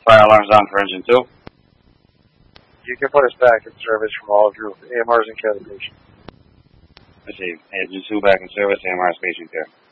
Fire alarms on for engine 2. You can put us back in service from all of your AMRs and care patients. Received. Engine 2 back in service, AMR station care.